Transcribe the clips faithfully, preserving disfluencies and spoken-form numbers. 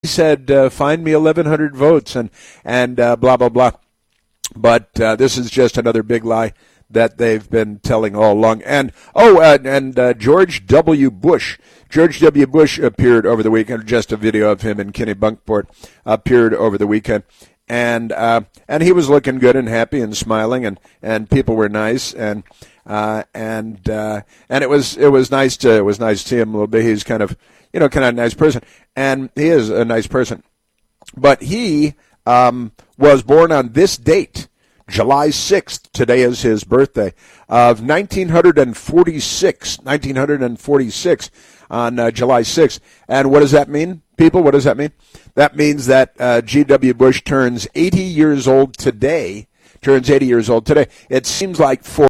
said, uh, find me eleven hundred votes and, and uh, blah, blah, blah. But uh, this is just another big lie that they've been telling all along. And, oh, uh, and uh, George W. Bush. George W. Bush appeared over the weekend. Just a video of him in Kennebunkport appeared over the weekend. And uh, and he was looking good and happy and smiling, and, and people were nice. And uh, and uh, and it was it was nice to it was nice to see him a little bit. He's kind of, you know, kind of a nice person. And he is a nice person. But he um, was born on this date, July sixth, today is his birthday, of nineteen forty-six, nineteen forty-six on uh, July sixth. And what does that mean, people? What does that mean? That means that uh, G W. Bush turns eighty years old today, turns eighty years old today. It seems like for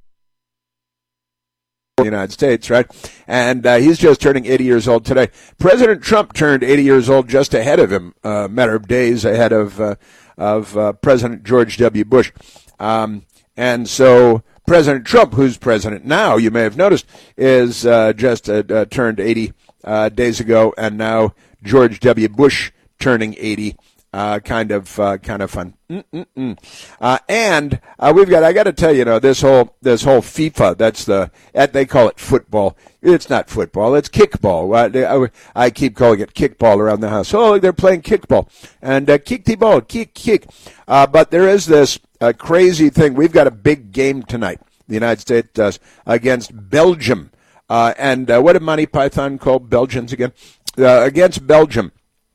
the United States, right? And uh, he's just turning eighty years old today. President Trump turned eighty years old just ahead of him, a uh, matter of days ahead of uh, of uh, President George W. Bush. Um, and so President Trump, who's president now, you may have noticed, is uh, just uh, uh, turned eighty uh, days ago, and now George W. Bush turning eighty. Uh, kind of, uh, kind of fun. Mm-mm-mm. Uh, and, uh, we've got, I got to tell you, you know, this whole, this whole FIFA, that's the, they call it football. It's not football, it's kickball. I, I keep calling it kickball around the house. Oh, they're playing kickball. And, uh, kick the ball, kick, kick. Uh, but there is this, uh, crazy thing. We've got a big game tonight. The United States does against Belgium. Uh, and, uh, what did Monty Python call Belgians again? Uh, against Belgium.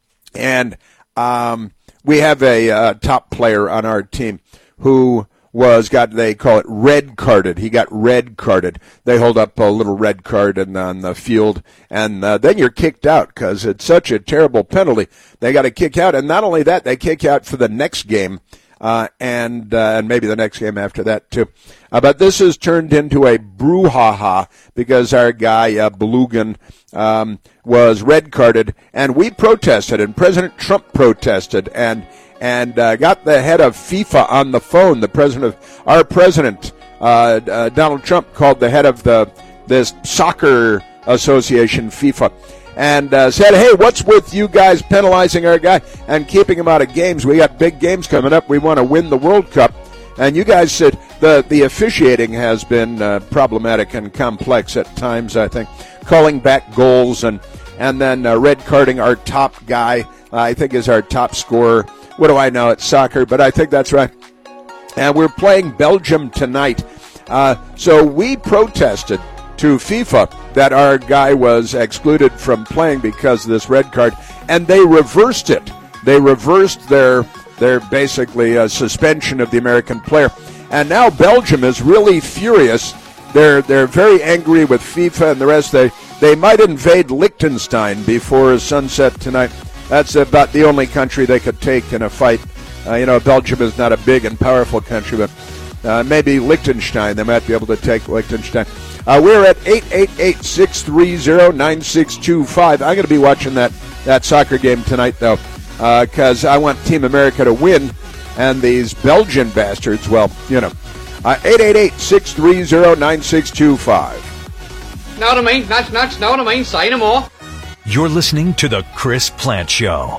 And, Um, we have a uh, top player on our team who was got, they call it red carded. He got red carded. They hold up a little red card in, on the field, and uh, then you're kicked out because it's such a terrible penalty. They got to kick out, and not only that, they kick out for the next game, uh, and uh, and maybe the next game after that too. Uh, but this has turned into a brouhaha because our guy uh, Belugan um, was red carded, and we protested, and President Trump protested, and and uh, got the head of FIFA on the phone. The president of our president, uh, uh, Donald Trump, called the head of the this soccer association, FIFA, and uh, said, "Hey, what's with you guys penalizing our guy and keeping him out of games? We got big games coming up. We want to win the World Cup." And you guys said the the officiating has been uh, problematic and complex at times, I think, calling back goals and and then uh, red carding our top guy, uh, I think is our top scorer. What do I know? It's soccer, but I think that's right. And we're playing Belgium tonight. Uh, so we protested to FIFA that our guy was excluded from playing because of this red card, and they reversed it. They reversed their their basically uh, suspension of the American player. And now Belgium is really furious. They're they're very angry with FIFA and the rest. They they might invade Liechtenstein before sunset tonight. That's about the only country they could take in a fight. Uh, you know, Belgium is not a big and powerful country, but uh, maybe Liechtenstein, they might be able to take Liechtenstein. Uh, we're at eight eight eight, six three zero, nine six two five. I'm going to be watching that, that soccer game tonight, though, because uh, I want Team America to win, and these Belgian bastards, well, you know. Uh, eight eight eight, six three zero, nine six two five. Know what I mean? Nuts, nuts, know what I mean? Say no more. You're listening to The Chris Plant Show.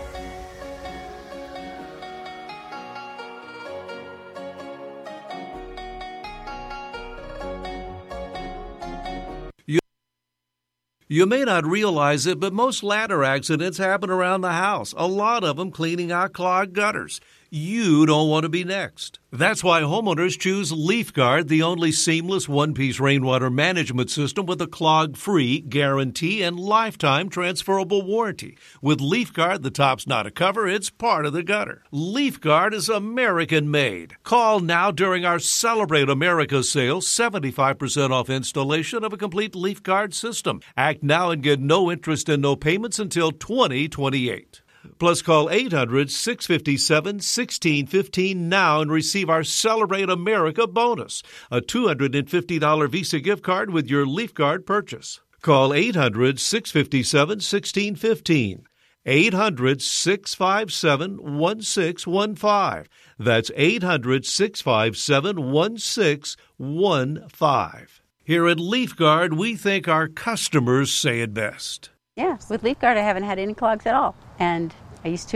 You, you may not realize it, but most ladder accidents happen around the house, a lot of them cleaning out clogged gutters. You don't want to be next. That's why homeowners choose LeafGuard, the only seamless one-piece rainwater management system with a clog-free guarantee and lifetime transferable warranty. With LeafGuard, the top's not a cover, it's part of the gutter. LeafGuard is American-made. Call now during our Celebrate America sale, seventy-five percent off installation of a complete LeafGuard system. Act now and get no interest and no payments until twenty twenty-eight. Plus, call eight hundred, six five seven, one six one five now and receive our Celebrate America bonus, a two hundred fifty dollars Visa gift card with your LeafGuard purchase. Call eight hundred, six five seven, one six one five. eight hundred, six five seven, one six one five. That's eight hundred, six five seven, one six one five. Here at LeafGuard, we think our customers say it best. Yeah, with LeafGuard, I haven't had any clogs at all. And I used to